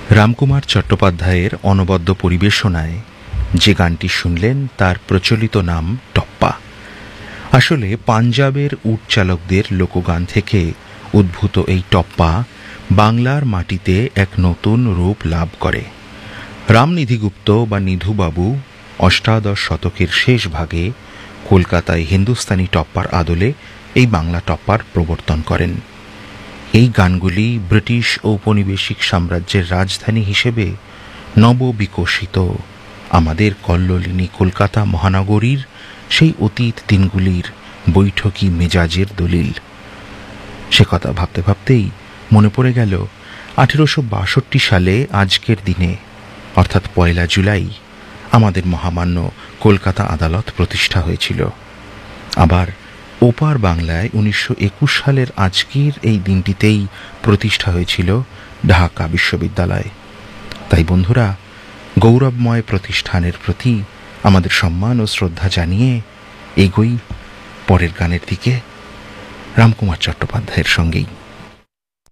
রামকুমার চট্টোপাধ্যায়ের অনবদ্য পরিবেশনায় যে গানটি শুনলেন তার প্রচলিত নাম টপ্পা। আসলে পাঞ্জাবের উটচালকদের লোকগান থেকে উদ্ভূত এই টপ্পা বাংলার মাটিতে এক নতুন রূপ লাভ করে। রামনিধিগুপ্ত বা নিধুবাবু অষ্টাদশ শতকের শেষ ভাগে কলকাতায় হিন্দুস্তানি টপ্পার আদলে এই বাংলা টপ্পার প্রবর্তন করেন। এই গানগুলি ব্রিটিশ ঔপনিবেশিক সাম্রাজ্যের রাজধানী হিসেবে নববিকশিত আমাদের কল্লোলিনী কলকাতা মহানগরীর সেই অতীত দিনগুলির বৈঠকি মেজাজের দলিল। সে কথা ভাবতে ভাবতেই মনে পড়ে গেল 1862 সালে আজকের দিনে অর্থাৎ 1 জুলাই আমাদের মহামান্য কলকাতা আদালত প্রতিষ্ঠা হয়েছিল। আবার ওপার বাংলায় 1921 সালের আজকের এই দিনটিতেই প্রতিষ্ঠা হয়েছিল ঢাকা বিশ্ববিদ্যালয়। তাই বন্ধুরা, গৌরবময় প্রতিষ্ঠানের প্রতি আমাদের সম্মান ও শ্রদ্ধা জানিয়ে এগোই পরের গানের দিকে রামকুমার চট্টোপাধ্যায়ের সঙ্গেই।